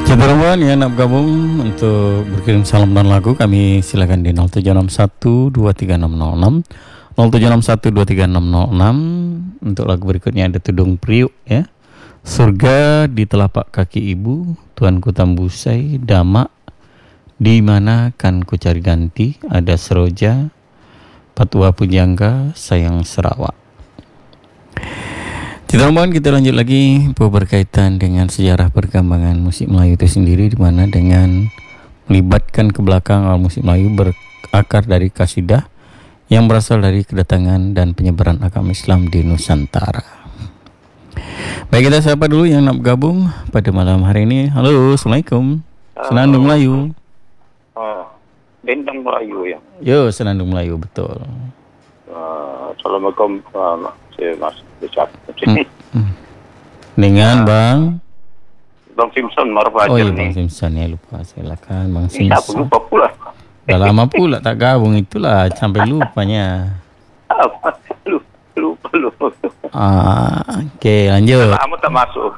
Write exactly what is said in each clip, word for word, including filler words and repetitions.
Teman-teman yang nak bergabung untuk berkirim salam dan lagu, kami silakan di nol tujuh enam satu dua tiga enam nol enam nol tujuh enam satu dua tiga enam nol enam. Untuk lagu berikutnya ada Tudung Priuk ya. Surga di telapak kaki ibu, Tuanku Tambusai, Damak, di mana kan ku cari ganti, ada Seroja, Patua Pujangga, Sayang Sarawak. Teman-teman, kita lanjut lagi berkaitan dengan sejarah perkembangan musik Melayu itu sendiri, di mana dengan melibatkan ke belakang alat musik Melayu berakar dari kasidah yang berasal dari kedatangan dan penyebaran agama Islam di Nusantara. Baik, kita siapa dulu yang nak bergabung pada malam hari ini. Halo, Assalamualaikum. Senandung Melayu. Oh, Dendang Melayu ya. Yo, Senandung Melayu, betul. Uh, Assalamualaikum, uh, saya Mas Richard. Hmm. Hmm. Dengan uh, Bang Bang Simpson Marfajar. Oh iya, nih. Bang Simpson ya, lupa. Silakan Bang Ini aku Simpson. lupa pula. Dah lama pula tak gabung, itulah sampai lupanya. Apa? Lupa, lupa, lupa. Ah, oke, okay, lanjut. Kamu tak masuk.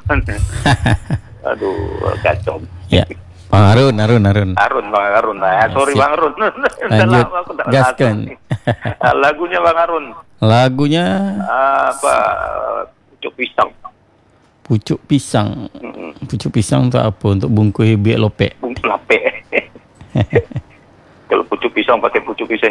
Aduh, kacau. Ya, Bang Harun, Harun, Harun. Harun, Bang Harun. Nah, sorry Siap. Bang Harun. Lanjut, gaskan. Lagunya Bang Harun. Lagunya apa? Pucuk pisang. Pucuk pisang. Mm-hmm. Pucuk pisang untuk apa? Untuk bungkus biak lopek. Bungkus lopek. Kalau pucuk pisang pakai pucuk pisang